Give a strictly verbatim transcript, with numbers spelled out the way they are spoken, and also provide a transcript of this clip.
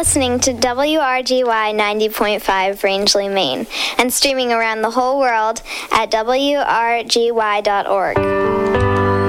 listening to W R G Y ninety point five Rangeley, Maine, and streaming around the whole world at W R G Y dot org.